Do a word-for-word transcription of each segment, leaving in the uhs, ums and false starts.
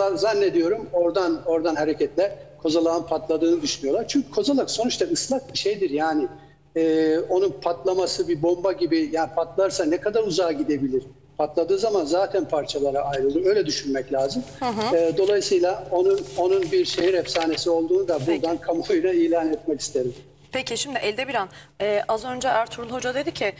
çalışıyorlar zannediyorum. Oradan oradan hareketle kozalağın patladığını düşünüyorlar. Çünkü kozalak sonuçta ıslak bir şeydir yani. Ee, onun patlaması bir bomba gibi, yani patlarsa ne kadar uzağa gidebilir? Patladığı zaman zaten parçalara ayrılır. Öyle düşünmek lazım. Hı hı. Ee, dolayısıyla onun onun bir şehir efsanesi olduğunu da buradan Peki. kamuoyuna ilan etmek isterim. Peki şimdi Eldebiran, e, az önce Ertuğrul Hoca dedi ki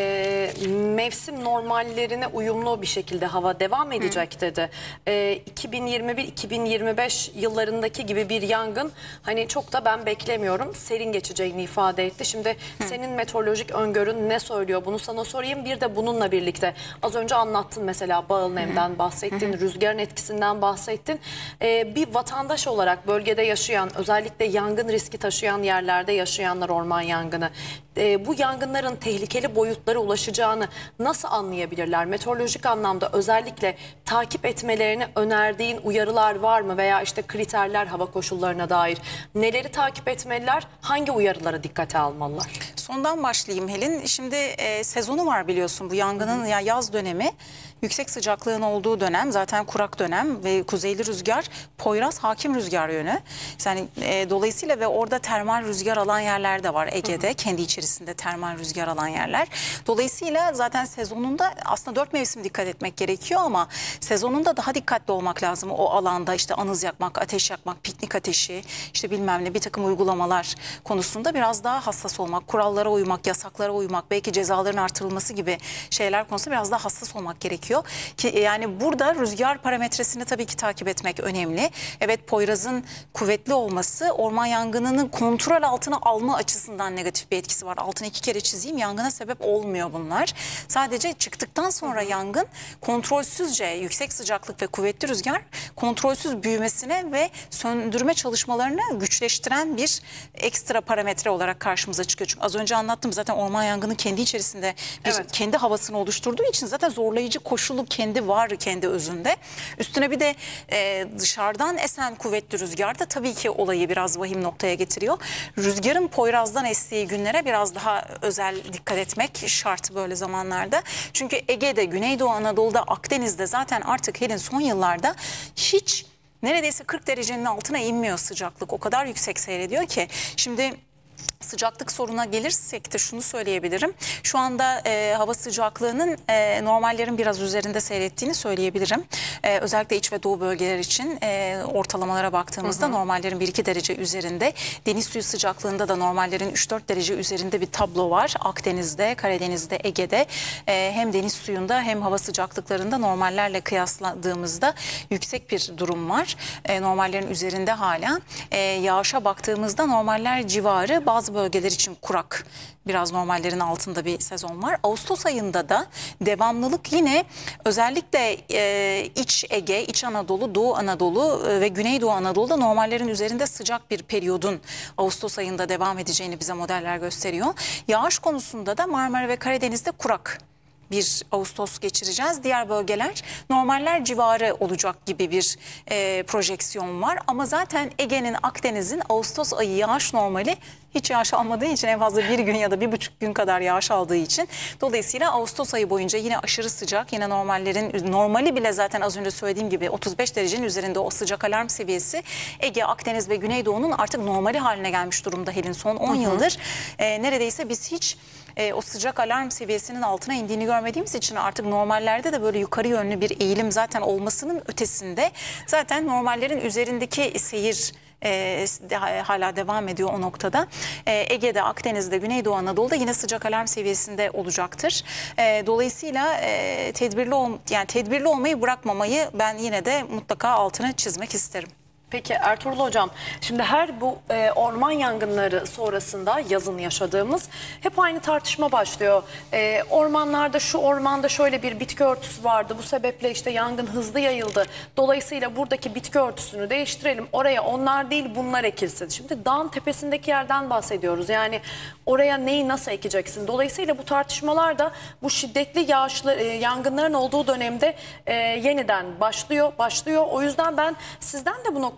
e, mevsim normallerine uyumlu bir şekilde hava devam edecek Hı. dedi. E, iki bin yirmi bir iki bin yirmi beş yıllarındaki gibi bir yangın hani çok da ben beklemiyorum. Serin geçeceğini ifade etti. Şimdi Hı. senin meteorolojik öngörün ne söylüyor? Bunu sana sorayım. Bir de bununla birlikte az önce anlattın mesela bağıl nemden bahsettin, Hı. rüzgarın etkisinden bahsettin. E, bir vatandaş olarak bölgede yaşayan, özellikle yangın riski taşıyan yerlerde yaşayan yaşayanlar orman yangını. E, bu yangınların tehlikeli boyutlara ulaşacağını nasıl anlayabilirler? Meteorolojik anlamda özellikle takip etmelerini önerdiğin uyarılar var mı? Veya işte kriterler hava koşullarına dair. Neleri takip etmeliler? Hangi uyarılara dikkate almalılar? Sondan başlayayım Helin. Şimdi e, sezonu var biliyorsun bu yangının, ya yaz dönemi. Yüksek sıcaklığın olduğu dönem, zaten kurak dönem ve kuzeyli rüzgar Poyraz hakim rüzgar yönü. Yani e, dolayısıyla ve orada termal rüzgar alan yerler de var Ege'de. Hı hı. Kendi içerisinde termal rüzgar alan yerler. Dolayısıyla zaten sezonunda aslında dört mevsim dikkat etmek gerekiyor ama sezonunda daha dikkatli olmak lazım. O alanda işte anız yakmak, ateş yakmak, piknik ateşi, işte bilmem ne bir takım uygulamalar konusunda biraz daha hassas olmak, kurallara uymak, yasaklara uymak, belki cezaların artırılması gibi şeyler konusunda biraz daha hassas olmak gerekiyor. Ki yani burada rüzgar parametresini tabii ki takip etmek önemli. Evet, Poyraz'ın kuvvetli olması orman yangınının kontrol altına alma açısından negatif bir etkisi var. Altını iki kere çizeyim, yangına sebep olmuyor bunlar. Sadece çıktıktan sonra yangın kontrolsüzce yüksek sıcaklık ve kuvvetli rüzgar kontrolsüz büyümesine ve söndürme çalışmalarını güçleştiren bir ekstra parametre olarak karşımıza çıkıyor. Çünkü az önce anlattım zaten orman yangını kendi içerisinde bir evet. kendi havasını oluşturduğu için zaten zorlayıcı koşulu kendi var kendi özünde. Üstüne bir de e, dışarıdan esen kuvvetli rüzgar da tabii ki olayı biraz vahim noktaya getiriyor. Rüzgarın Poyraz'dan estiği günlere biraz daha özel dikkat etmek şart böyle zamanlarda. Çünkü Ege'de, Güneydoğu Anadolu'da, Akdeniz'de zaten artık Helin son yıllarda hiç neredeyse kırk derecenin altına inmiyor sıcaklık. O kadar yüksek seyrediyor ki. Şimdi sıcaklık soruna gelirsek de şunu söyleyebilirim. Şu anda e, hava sıcaklığının e, normallerin biraz üzerinde seyrettiğini söyleyebilirim. E, özellikle iç ve doğu bölgeler için e, ortalamalara baktığımızda hı hı. normallerin bir iki derece üzerinde. Deniz suyu sıcaklığında da normallerin üç dört derece üzerinde bir tablo var. Akdeniz'de, Karadeniz'de, Ege'de e, hem deniz suyunda hem hava sıcaklıklarında normallerle kıyasladığımızda yüksek bir durum var. E, normallerin üzerinde hala. E, yağışa baktığımızda normaller civarı, bazı bölgeler için kurak, biraz normallerin altında bir sezon var. Ağustos ayında da devamlılık yine özellikle e, iç Ege, iç Anadolu, Doğu Anadolu e, ve Güneydoğu Anadolu'da normallerin üzerinde sıcak bir periyodun Ağustos ayında devam edeceğini bize modeller gösteriyor. Yağış konusunda da Marmara ve Karadeniz'de kurak bir Ağustos geçireceğiz. Diğer bölgeler normaller civarı olacak gibi bir e, projeksiyon var. Ama zaten Ege'nin, Akdeniz'in Ağustos ayı yağış normali hiç yağış almadığı için, en fazla bir gün ya da bir buçuk gün kadar yağış aldığı için, dolayısıyla Ağustos ayı boyunca yine aşırı sıcak, yine normallerin normali bile zaten az önce söylediğim gibi otuz beş derecenin üzerinde o sıcak alarm seviyesi Ege, Akdeniz ve Güneydoğu'nun artık normali haline gelmiş durumda Helin. Son on yıldır e, neredeyse biz hiç e, o sıcak alarm seviyesinin altına indiğini görmediğimiz için artık normallerde de böyle yukarı yönlü bir eğilim zaten olmasının ötesinde zaten normallerin üzerindeki seyir E, hala devam ediyor o noktada. E, Ege'de, Akdeniz'de, Güneydoğu Anadolu'da yine sıcak alarm seviyesinde olacaktır. E, dolayısıyla e, tedbirli ol, yani tedbirli olmayı bırakmamayı ben yine de mutlaka altını çizmek isterim. Peki Ertuğrul Hocam, şimdi her bu e, orman yangınları sonrasında yazın yaşadığımız hep aynı tartışma başlıyor. E, ormanlarda, şu ormanda şöyle bir bitki örtüsü vardı, bu sebeple işte yangın hızlı yayıldı. Dolayısıyla buradaki bitki örtüsünü değiştirelim, oraya onlar değil bunlar ekilsin. Şimdi dağın tepesindeki yerden bahsediyoruz. Yani oraya neyi nasıl ekeceksin? Dolayısıyla bu tartışmalar da bu şiddetli yağışlı e, yangınların olduğu dönemde e, yeniden başlıyor, başlıyor. O yüzden ben sizden de bu noktada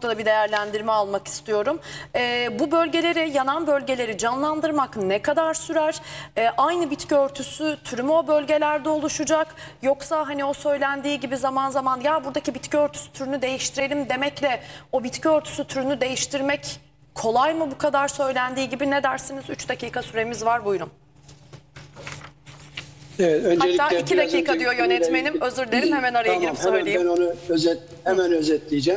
noktada bir değerlendirme almak istiyorum. Ee, bu bölgeleri, yanan bölgeleri canlandırmak ne kadar sürer? Ee, aynı bitki örtüsü türü mü o bölgelerde oluşacak? Yoksa hani o söylendiği gibi zaman zaman ya buradaki bitki örtüsü türünü değiştirelim demekle o bitki örtüsü türünü değiştirmek kolay mı bu kadar söylendiği gibi? Ne dersiniz? üç dakika süremiz var, buyurun. Evet, öncelikle Hatta iki biraz dakika önce diyor yönetmenim. Özür dilerim, hemen araya tamam, girip hemen söyleyeyim. Ben onu özet, hemen özetleyeceğim.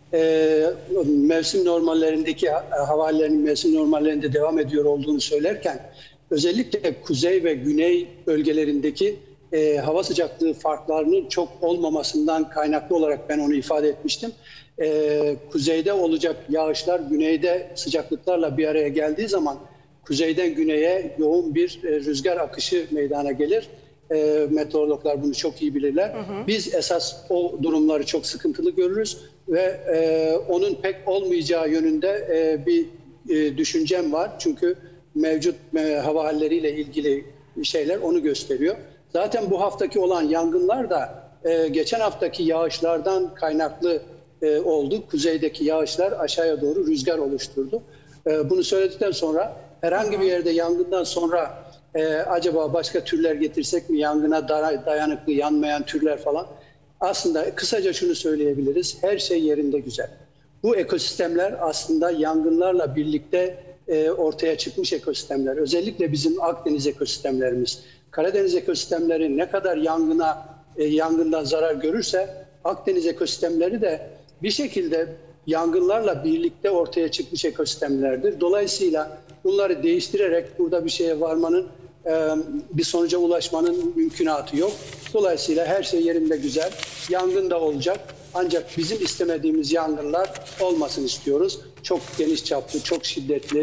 Ee, mevsim normallerindeki havalelerinin mevsim normallerinde devam ediyor olduğunu söylerken özellikle kuzey ve güney bölgelerindeki e, hava sıcaklığı farklarının çok olmamasından kaynaklı olarak ben onu ifade etmiştim. Ee, kuzeyde olacak yağışlar güneyde sıcaklıklarla bir araya geldiği zaman kuzeyden güneye yoğun bir e, rüzgar akışı meydana gelir. E, meteorologlar bunu çok iyi bilirler. Hı hı. Biz esas o durumları çok sıkıntılı görürüz ve e, onun pek olmayacağı yönünde e, bir e, düşüncem var. Çünkü mevcut e, hava halleriyle ilgili şeyler onu gösteriyor. Zaten bu haftaki olan yangınlar da e, geçen haftaki yağışlardan kaynaklı e, oldu. Kuzeydeki yağışlar aşağıya doğru rüzgar oluşturdu. E, bunu söyledikten sonra herhangi bir yerde yangından sonra e, acaba başka türler getirsek mi, yangına dayanıklı yanmayan türler falan. Aslında kısaca şunu söyleyebiliriz, her şey yerinde güzel. Bu ekosistemler aslında yangınlarla birlikte e, ortaya çıkmış ekosistemler. Özellikle bizim Akdeniz ekosistemlerimiz. Karadeniz ekosistemleri ne kadar yangına, e, yangından zarar görürse Akdeniz ekosistemleri de bir şekilde yangınlarla birlikte ortaya çıkmış ekosistemlerdir. Dolayısıyla bunları değiştirerek burada bir şeye varmanın, bir sonuca ulaşmanın mümkünatı yok. Dolayısıyla her şey yerinde güzel. Yangın da olacak. Ancak bizim istemediğimiz yangınlar olmasın istiyoruz. Çok geniş çaplı, çok şiddetli,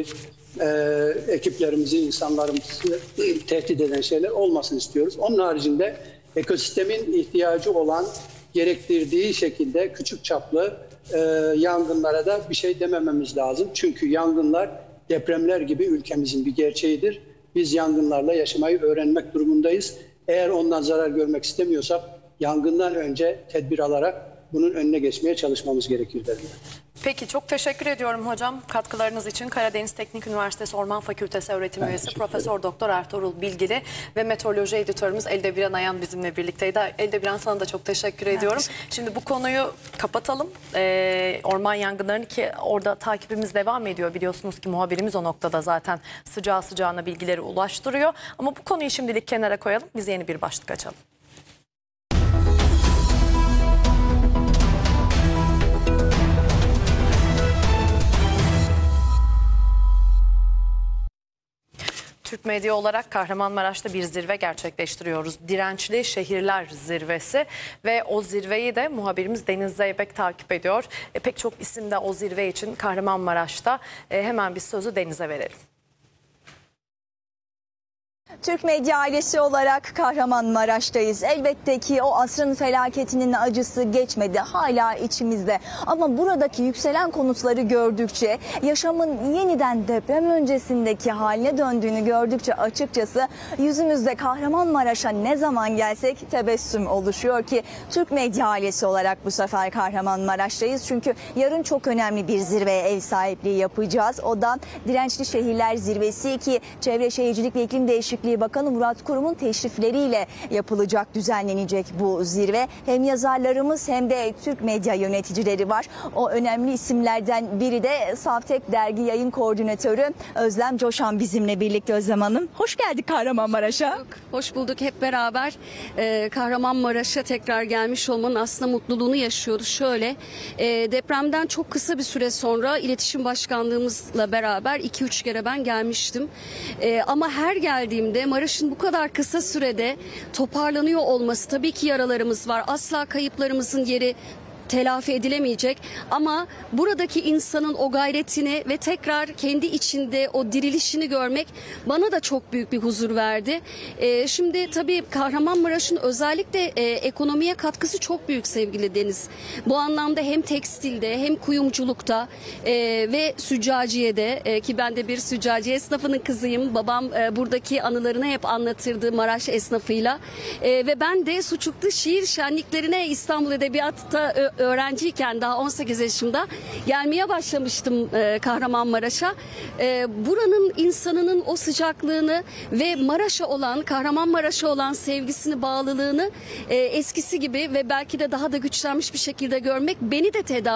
ekiplerimizi, insanlarımızı tehdit eden şeyler olmasın istiyoruz. Onun haricinde ekosistemin ihtiyacı olan, gerektirdiği şekilde küçük çaplı e, yangınlara da bir şey demememiz lazım. Çünkü yangınlar depremler gibi ülkemizin bir gerçeğidir. Biz yangınlarla yaşamayı öğrenmek durumundayız. Eğer ondan zarar görmek istemiyorsak yangından önce tedbir alarak bunun önüne geçmeye çalışmamız gerekir derim. Peki, çok teşekkür ediyorum hocam katkılarınız için. Karadeniz Teknik Üniversitesi Orman Fakültesi öğretim Ben üyesi Profesör Doktor Ertuğrul Bilgili ve meteoroloji editörümüz Eldeviran Ayan bizimle birlikteydi. Eldeviran, sana da çok teşekkür ben ediyorum. Teşekkür. Şimdi bu konuyu kapatalım. Ee, orman yangınlarını, ki orada takibimiz devam ediyor. Biliyorsunuz ki muhabirimiz o noktada zaten sıcağı sıcağına bilgileri ulaştırıyor. Ama bu konuyu şimdilik kenara koyalım. Biz yeni bir başlık açalım. Türk Medya olarak Kahramanmaraş'ta bir zirve gerçekleştiriyoruz. Dirençli Şehirler Zirvesi ve o zirveyi de muhabirimiz Deniz Zeybek takip ediyor. E, pek çok isim de o zirve için Kahramanmaraş'ta. E, hemen bir sözü Deniz'e verelim. Türk Medya ailesi olarak Kahramanmaraş'tayız. Elbette ki o asrın felaketinin acısı geçmedi, hala içimizde. Ama buradaki yükselen konutları gördükçe, yaşamın yeniden deprem öncesindeki haline döndüğünü gördükçe açıkçası yüzümüzde Kahramanmaraş'a ne zaman gelsek tebessüm oluşuyor ki Türk Medya ailesi olarak bu sefer Kahramanmaraş'tayız. Çünkü yarın çok önemli bir zirveye ev sahipliği yapacağız. O da Dirençli Şehirler Zirvesi, ki Çevre Şehircilik ve İklim Değişikliği Bakanı Murat Kurum'un teşrifleriyle yapılacak, düzenlenecek bu zirve. Hem yazarlarımız hem de Türk medya yöneticileri var. O önemli isimlerden biri de Savtek Dergi Yayın Koordinatörü Özlem Coşan bizimle birlikte. Özlem Hanım, hoş geldik Kahramanmaraş'a. Hoş bulduk, hoş bulduk. Hep beraber e, Kahramanmaraş'a tekrar gelmiş olmanın aslında mutluluğunu yaşıyoruz. Şöyle, e, depremden çok kısa bir süre sonra İletişim Başkanlığımızla beraber iki üç kere ben gelmiştim. E, ama her geldiğimde Maraş'ın bu kadar kısa sürede toparlanıyor olması, tabii ki yaralarımız var. Asla kayıplarımızın yeri telafi edilemeyecek ama buradaki insanın o gayretini ve tekrar kendi içinde o dirilişini görmek bana da çok büyük bir huzur verdi. Ee, şimdi tabii Kahramanmaraş'ın özellikle e, ekonomiye katkısı çok büyük sevgili Deniz. Bu anlamda hem tekstilde hem kuyumculukta e, ve süccaciyede, e, ki ben de bir süccaciye esnafının kızıyım. Babam e, buradaki anılarını hep anlatırdı Maraş esnafıyla. E, ve ben de Suçuklu şiir şenliklerine İstanbul Edebiyat'ta öğrenciyken daha on sekiz yaşımda gelmeye başlamıştım e, Kahramanmaraş'a. E, buranın insanının o sıcaklığını ve Maraş'a olan, Kahramanmaraş'a olan sevgisini, bağlılığını e, eskisi gibi ve belki de daha da güçlenmiş bir şekilde görmek beni de tedavi